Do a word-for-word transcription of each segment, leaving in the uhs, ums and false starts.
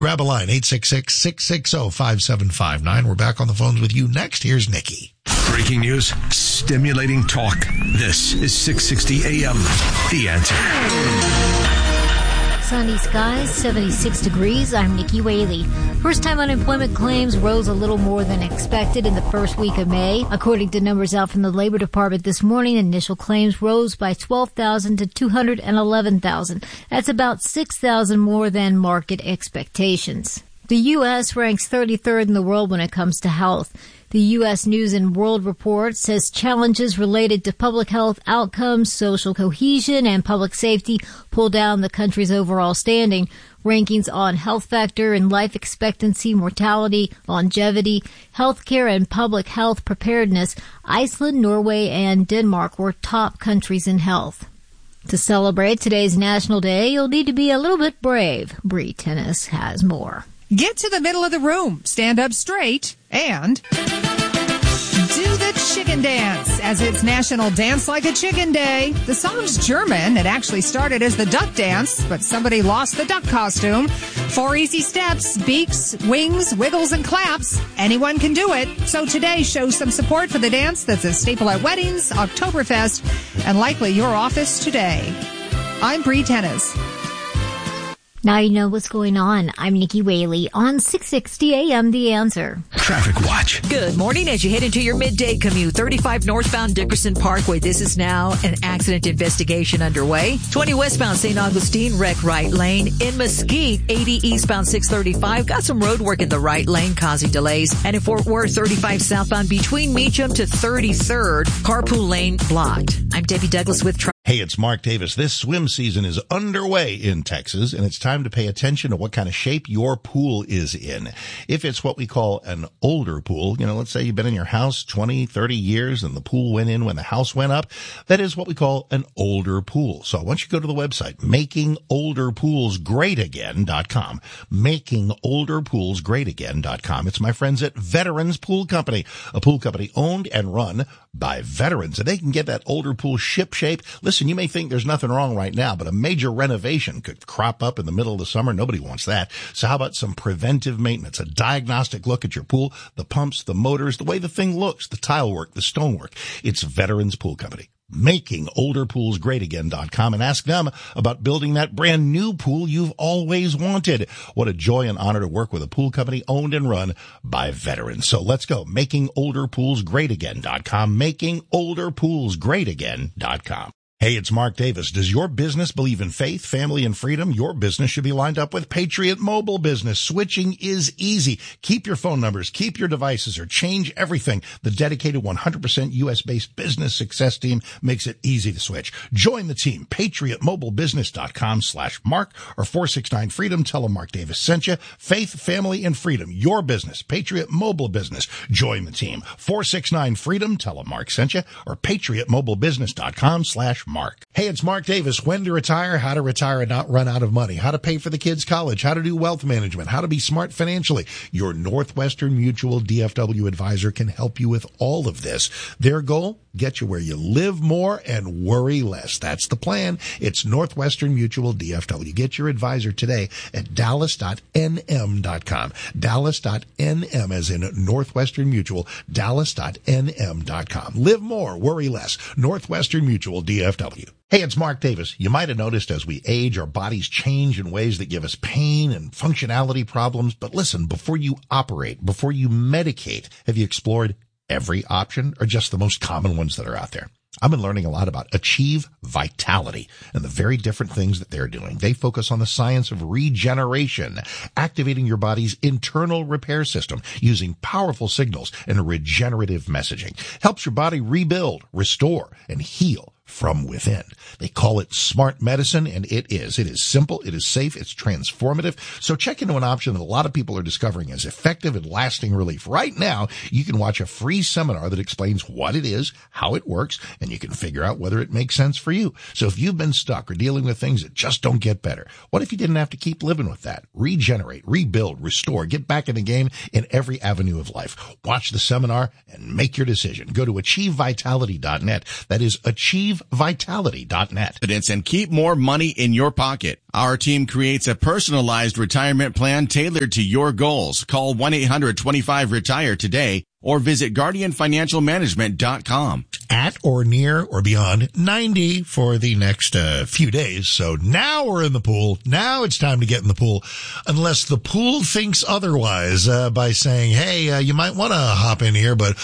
Grab a line, eight six six, six six zero, five seven five nine. We're back on the phones with you next. Here's Nikki. Breaking news, stimulating talk. This is six sixty A M. The Answer. Sunny skies, seventy-six degrees. I'm Nikki Whaley. First-time unemployment claims rose a little more than expected in the first week of May. According to numbers out from the Labor Department this morning, initial claims rose by twelve thousand to two hundred eleven thousand. That's about six thousand more than market expectations. The U S ranks thirty-third in the world when it comes to health. The U S News and World Report says challenges related to public health outcomes, social cohesion, and public safety pull down the country's overall standing. Rankings on health factor and life expectancy, mortality, longevity, healthcare, and public health preparedness, Iceland, Norway, and Denmark were top countries in health. To celebrate today's National Day, you'll need to be a little bit brave. Bree Tennis has more. Get to the middle of the room, stand up straight, and do the chicken dance, as it's National Dance Like a Chicken Day. The song's German. It actually started as the duck dance, but somebody lost the duck costume. Four easy steps, beaks, wings, wiggles, and claps. Anyone can do it. So today shows some support for the dance that's a staple at weddings, Oktoberfest, and likely your office today. I'm Bree Tennis. Now you know what's going on. I'm Nikki Whaley on six sixty A M The Answer. Traffic Watch. Good morning as you head into your midday commute. thirty-five northbound Dickerson Parkway. This is now an accident investigation underway. twenty westbound Saint Augustine, wreck right lane. In Mesquite, eighty eastbound six thirty-five. Got some road work in the right lane causing delays. And in Fort Worth, thirty-five southbound between Meacham to thirty-third. Carpool lane blocked. I'm Debbie Douglas with Traffic. Hey, it's Mark Davis. This swim season is underway in Texas, and it's time to pay attention to what kind of shape your pool is in. If it's what we call an older pool, you know, let's say you've been in your house twenty, thirty years and the pool went in when the house went up, that is what we call an older pool. So I want you to go to the website, making older pools great again dot com, making older pools great again dot com. It's my friends at Veterans Pool Company, a pool company owned and run by veterans, and they can get that older pool ship shape. Listen, you may think there's nothing wrong right now, but a major renovation could crop up in the middle of the summer. Nobody wants that. So how about some preventive maintenance, a diagnostic look at your pool, the pumps, the motors, the way the thing looks, the tile work, the stonework. It's Veterans Pool Company. making older pools great again dot com, and ask them about building that brand new pool you've always wanted. What a joy and honor to work with a pool company owned and run by veterans. So let's go. making older pools great again dot com, making older pools great again dot com. Hey, it's Mark Davis. Does your business believe in faith, family, and freedom? Your business should be lined up with Patriot Mobile Business. Switching is easy. Keep your phone numbers, keep your devices, or change everything. The dedicated one hundred percent U S-based business success team makes it easy to switch. Join the team. patriot mobile business dot com slash mark or four six nine freedom. Tell them Mark Davis sent you. Faith, family, and freedom. Your business. Patriot Mobile Business. Join the team. four six nine freedom. Tell them Mark sent you, or patriot mobile business dot com slash Mark. Hey, it's Mark Davis. When to retire, how to retire and not run out of money, how to pay for the kids' college, how to do wealth management, how to be smart financially. Your Northwestern Mutual D F W advisor can help you with all of this. Their goal? Get you where you live more and worry less. That's the plan. It's Northwestern Mutual D F W. Get your advisor today at dallas dot n m dot com. dallas dot n m as in Northwestern Mutual, dallas dot n m dot com. Live more, worry less. Northwestern Mutual D F W. Hey, it's Mark Davis. You might have noticed as we age, our bodies change in ways that give us pain and functionality problems. But listen, before you operate, before you medicate, have you explored every option or just the most common ones that are out there? I've been learning a lot about Achieve Vitality and the very different things that they're doing. They focus on the science of regeneration, activating your body's internal repair system using powerful signals and regenerative messaging. Helps your body rebuild, restore, and heal from within. They call it smart medicine, and it is. It is simple, it is safe, it's transformative. So check into an option that a lot of people are discovering as effective and lasting relief. Right now, you can watch a free seminar that explains what it is, how it works, and you can figure out whether it makes sense for you. So if you've been stuck or dealing with things that just don't get better, what if you didn't have to keep living with that? Regenerate, rebuild, restore, get back in the game in every avenue of life. Watch the seminar and make your decision. Go to achieve vitality dot net. That is achieve live vitality dot net. And keep more money in your pocket. Our team creates a personalized retirement plan tailored to your goals. Call one eight hundred twenty-five retire today or visit guardian financial management dot com. At or near or beyond ninety for the next uh, few days. So now we're in the pool. Now it's time to get in the pool. Unless the pool thinks otherwise uh, by saying, hey, uh, you might want to hop in here, but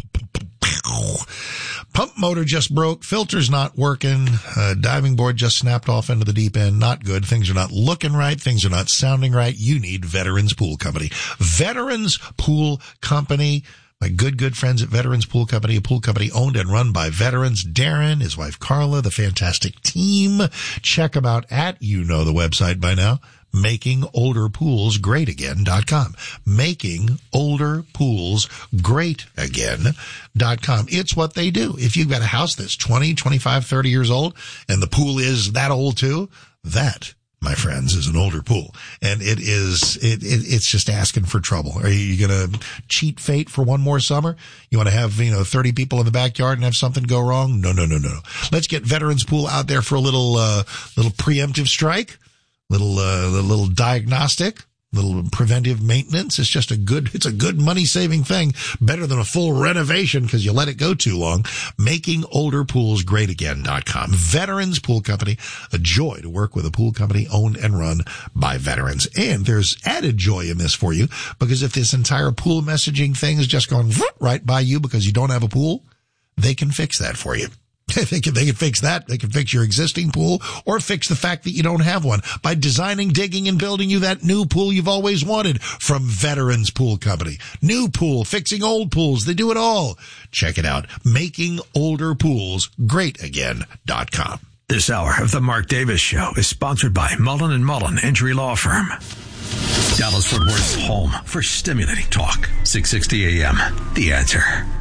pump motor just broke, filter's not working, uh, diving board just snapped off into the deep end, not good, things are not looking right, things are not sounding right. You need Veterans Pool Company. Veterans Pool Company. My good, good friends at Veterans Pool Company, a pool company owned and run by veterans. Darren, his wife Carla, the fantastic team. Check them out at, you know the website by now, making older pools great again dot com. making older pools great again dot com. It's what they do. If you've got a house that's twenty, twenty-five, thirty years old and the pool is that old too, that, my friends, is an older pool. And it is, it, it it's just asking for trouble. Are you going to cheat fate for one more summer? You want to have, you know, thirty people in the backyard and have something go wrong? No, no, no, no. Let's get Veterans Pool out there for a little, uh, little preemptive strike, little, uh, little diagnostic, little preventive maintenance. It's just a good, it's a good money saving thing. Better than a full renovation because you let it go too long. making older pools great again dot com. Veterans Pool Company, a joy to work with a pool company owned and run by veterans. And there's added joy in this for you because if this entire pool messaging thing is just going right by you because you don't have a pool, they can fix that for you. They can, they can fix that. They can fix your existing pool or fix the fact that you don't have one by designing, digging, and building you that new pool you've always wanted from Veterans Pool Company. New pool, fixing old pools. They do it all. Check it out. making older pools great again dot com. This hour of the Mark Davis Show is sponsored by Mullen and Mullen Injury Law Firm. Dallas-Fort Worth's home for stimulating talk. six sixty A M. The Answer.